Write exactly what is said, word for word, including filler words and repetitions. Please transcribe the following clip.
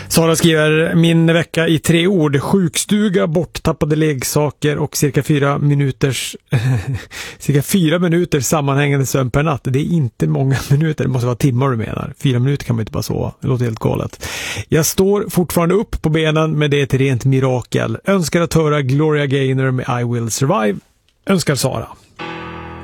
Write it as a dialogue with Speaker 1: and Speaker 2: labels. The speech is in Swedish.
Speaker 1: Sara skriver, min vecka i tre ord: sjukstuga, borttappade leksaker och cirka fyra minuters cirka fyra minuter sammanhängande sömn per natt. Det är inte många minuter, det måste vara timmar du menar. Fyra minuter kan man inte bara sova, det låter helt galet. Jag står fortfarande upp på benen, men det är ett rent mirakel. Önskar att höra Gloria Gaynor med I Will Survive. Önskar Sara.